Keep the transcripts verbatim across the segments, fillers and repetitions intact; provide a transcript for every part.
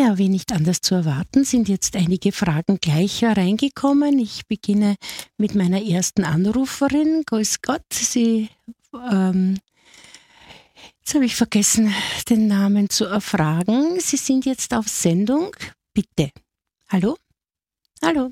Ja, wie nicht anders zu erwarten, sind jetzt einige Fragen gleich hereingekommen. Ich beginne mit meiner ersten Anruferin. Grüß Gott, Sie, ähm, jetzt habe ich vergessen, den Namen zu erfragen. Sie sind jetzt auf Sendung. Bitte. Hallo? Hallo?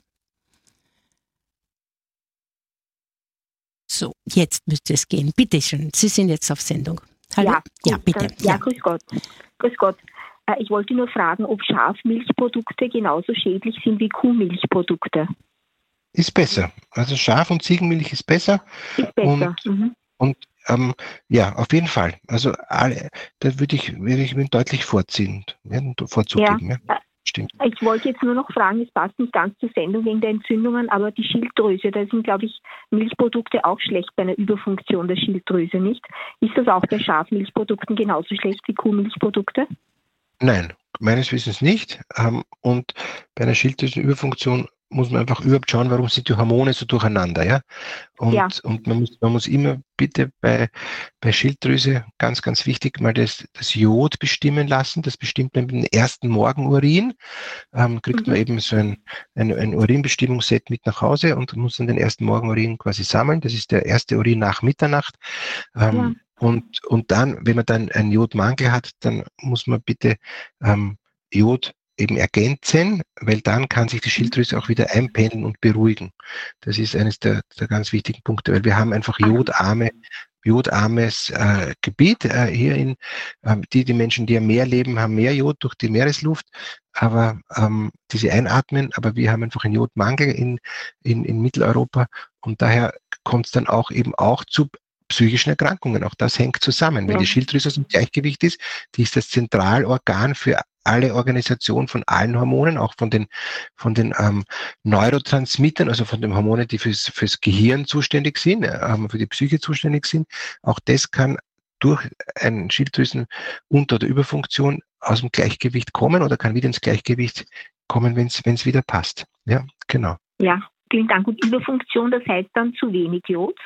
So, jetzt müsste es gehen. Bitte schön, Sie sind jetzt auf Sendung. Hallo? Ja, gut, ja bitte. Dann, ja, ja, grüß Gott. Grüß Gott. Ich wollte nur fragen, ob Schafmilchprodukte genauso schädlich sind wie Kuhmilchprodukte. Ist besser. Also Schaf- und Ziegenmilch ist besser. Ist besser. Und, mhm. und ähm, ja, auf jeden Fall. Also alle, da würde ich, würde ich mir deutlich vorziehen, ja, Vorzug ja. geben. Ja. Stimmt. Ich wollte jetzt nur noch fragen, es passt nicht ganz zur Sendung wegen der Entzündungen, aber die Schilddrüse, da sind, glaube ich, Milchprodukte auch schlecht bei einer Überfunktion der Schilddrüse, nicht? Ist das auch bei Schafmilchprodukten genauso schlecht wie Kuhmilchprodukte? Nein, meines Wissens nicht. Und bei einer Schilddrüsenüberfunktion muss man einfach überhaupt schauen, warum sind die Hormone so durcheinander, ja? Und, ja. und man muss, man muss immer bitte bei, bei Schilddrüse, ganz, ganz wichtig, mal das, das Jod bestimmen lassen. Das bestimmt man mit dem ersten Morgenurin. Ähm, kriegt Mhm. man eben so ein, ein, ein Urinbestimmungsset mit nach Hause und muss dann den ersten Morgenurin quasi sammeln. Das ist der erste Urin nach Mitternacht. Ähm, ja. Und, und dann, wenn man dann einen Jodmangel hat, dann muss man bitte ähm, Jod eben ergänzen, weil dann kann sich die Schilddrüse auch wieder einpendeln und beruhigen. Das ist eines der, der ganz wichtigen Punkte, weil wir haben einfach jodarme, jodarmes äh, Gebiet äh, hier in, äh, die, die Menschen, die ja mehr leben, haben mehr Jod durch die Meeresluft, aber ähm, die sie einatmen, aber wir haben einfach einen Jodmangel in, in, in Mitteleuropa und daher kommt es dann auch eben auch zu psychischen Erkrankungen. Auch das hängt zusammen. Wenn ja. die Schilddrüse aus dem Gleichgewicht ist, die ist das Zentralorgan für alle Organisationen von allen Hormonen, auch von den, von den ähm, Neurotransmittern, also von den Hormonen, die fürs, fürs Gehirn zuständig sind, ähm, für die Psyche zuständig sind. Auch das kann durch eine Schilddrüsen-Unter- oder Überfunktion aus dem Gleichgewicht kommen oder kann wieder ins Gleichgewicht kommen, wenn es wieder passt. Ja, genau. Ja, vielen Dank. Und Überfunktion, das heißt dann zu wenig Jod?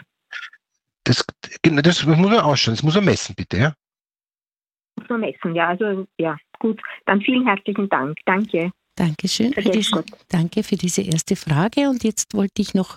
Das, das muss man ausschauen, das muss man messen, bitte, ja? Muss man messen, ja, also, ja, gut. Dann vielen herzlichen Dank. Danke. Dankeschön. Für diese, danke für diese erste Frage. Und jetzt wollte ich noch